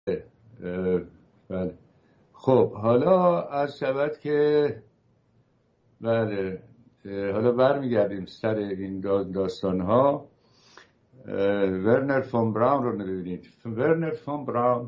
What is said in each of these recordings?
بله. خب حالا از شود که بله حالا برمیگردیم سر این داستان ها. ورنر فون براون رو ببینید. ورنر فون براون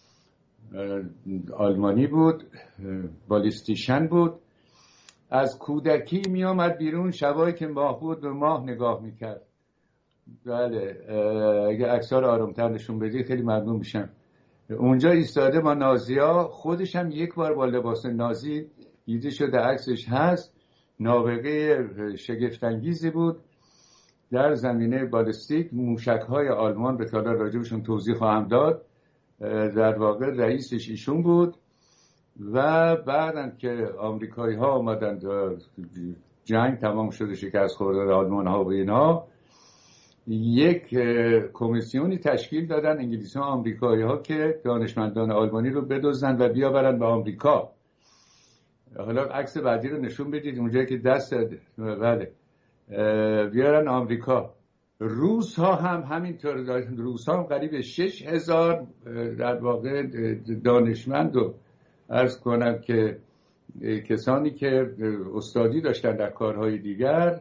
آلمانی بود، بالیستیشن بود. از کودکی می آمد بیرون، شبایی که ماه بود به ماه نگاه میکرد. بله اگه عکس‌ها رو آرومتر نشون بدی خیلی ممنون میشم. اونجا ایستاده با نازی‌ها، خودش هم یک بار با لباس نازی دیده شده، عکسش هست. نابغه شگفت‌انگیزی بود در زمینه بالستیک. موشک‌های آلمان به طور راجبشون توضیح خواهم داد. در واقع رئیسش ایشون بود و بعدن که آمریکایی‌ها آمدن جنگ تمام شده، شکست خورده آلمان‌ها و اینا، یک کمیسیونی تشکیل دادن انگلیسی ها آمریکایی ها که دانشمندان آلمانی رو بدزدن و بیاورن به آمریکا. حالا عکس بعدی رو نشون بدید، اونجایی که دست بله بیارن آمریکا. روس ها هم همینطور. روس ها هم قریب 6,000 در واقع دانشمند رو عرض کنم که کسانی که استادی داشتن در کارهای دیگر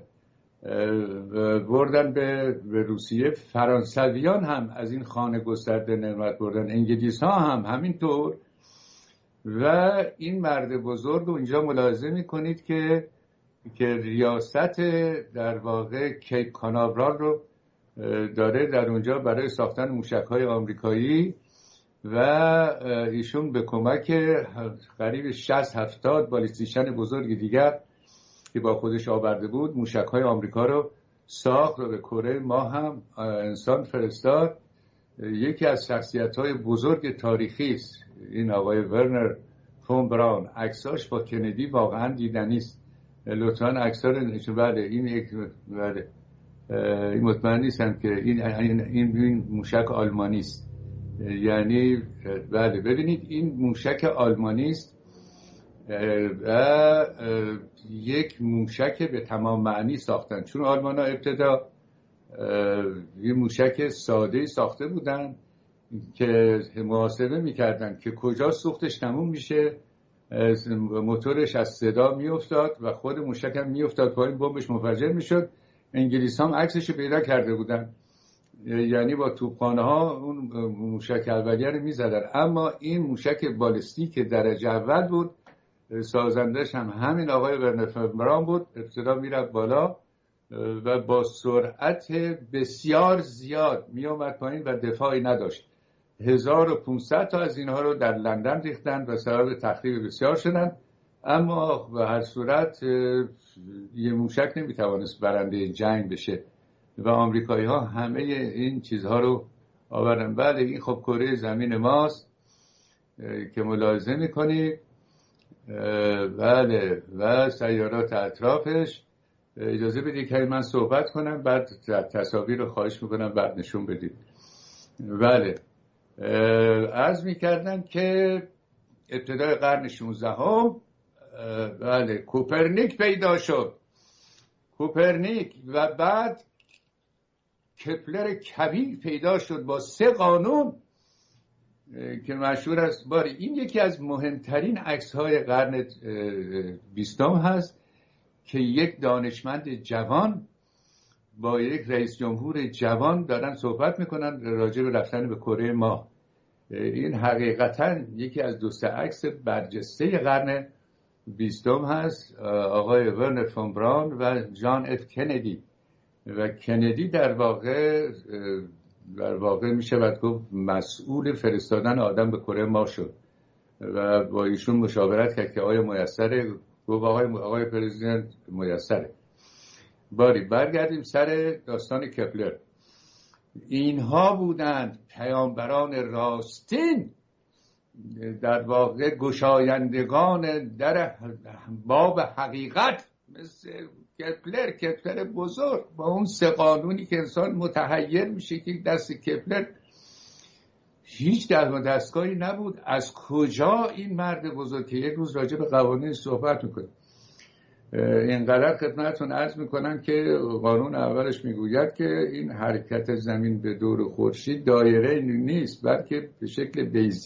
بردن به روسیه. فرانسویان هم از این خانه گسترده نعمت بردن، انگلیس ها هم همینطور. و این مرد بزرگ رو اینجا ملاحظه میکنید که ریاست در واقع کیپ کاناورال رو داره در اونجا برای ساختن موشک‌های آمریکایی و ایشون به کمک قریب 60-70 بالیستیشن بزرگ دیگر که با خودش آورده بود موشک‌های آمریکا رو ساخت و به کره ماه هم انسان فرستاد. یکی از شخصیت‌های بزرگ تاریخی است این آقای ورنر فون براون. عکساش با کندی واقعا دیدنی است. لطفاً عکس‌ها رو نشون بده. این مطمئن نیستم که این موشک آلمانی است. یعنی بله ببینید این موشک آلمانی است و یک موشک به تمام معنی ساختن، چون آلمان ها ابتدا یه موشک ساده ساخته بودن که محاسبه میکردن که کجا سوختش تموم میشه، موتورش از صدا میافتاد و خود موشک هم میافتاد پایین، بمبش منفجر میشد. انگلیس هم عکسش پیدا کرده بودن، یعنی با توپخانه ها اون موشک اولیه رو میزدن. اما این موشک بالستیک درجه اول بود، سازندش هم همین آقای ورنر فون براون بود. ابتدا میرفت بالا و با سرعت بسیار زیاد میامد پایین و دفاعی نداشت. 1500 تا از اینها رو در لندن ریختن و سبب تخریب بسیار شدن. اما به هر صورت یه موشک نمیتوانست برنده جنگ بشه و آمریکایی ها همه این چیزها رو آوردن. بله این خب کره زمین ماست که ملاحظه میکنید. بله و سیارات اطرافش. اجازه بدید که من صحبت کنم، بعد تصاویر رو خواهش میکنم بعد نشون بدید. بله عرض میکردم که ابتدای قرن 16 بله کوپرنیک پیدا شد. کوپرنیک و بعد کپلر کبیر پیدا شد با 3 قانون که مشهور است. باری این یکی از مهمترین عکس‌های قرن 20 هست که یک دانشمند جوان با یک رئیس جمهور جوان دارن صحبت میکنن راجع به رفتن به کره ماه. این حقیقتا یکی از 2-3 عکس برجسته قرن 20 هست. آقای ورنر فون براون و جان اف کندی. و کندی در واقع میشه گفت مسئول فرستادن آدم به کره ماه شد و با ایشون مشاورت کرد که آیا میسره. گفت آقای پرزیدنت میسره. باری برگردیم سر داستان کپلر. اینها بودند پیامبران راستین، در واقع گشایندگان در باب حقیقت، مثل کپلر بزرگ با اون 3 قانونی که انسان متحیر میشه که دست کپلر هیچ دستگاهی نبود. از کجا این مرد بزرگ که یک روز راجع به قوانین صحبت میکنه اینقدر خدمتتون عرض میکنم که قانون اولش میگوید که این حرکت زمین به دور خورشید دایره نیست، بلکه به شکل بیضی